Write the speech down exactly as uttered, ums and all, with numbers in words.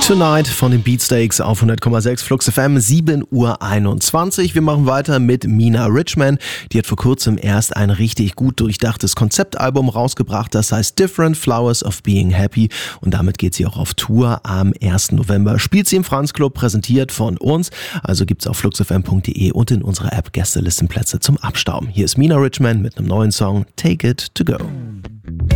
Tonight von den Beatsteaks auf hundert Komma sechs Flux F M, sieben Uhr einundzwanzig. Wir machen weiter mit Mina Richman. Die hat vor kurzem erst ein richtig gut durchdachtes Konzeptalbum rausgebracht, das heißt Different Flowers of Being Happy, und damit geht sie auch auf Tour. Am ersten November spielt sie im Franz Club, präsentiert von uns. Also gibt's auf fluxfm punkt de und in unserer App Gästelistenplätze zum Abstauben. Hier ist Mina Richman mit einem neuen Song Take It To Go.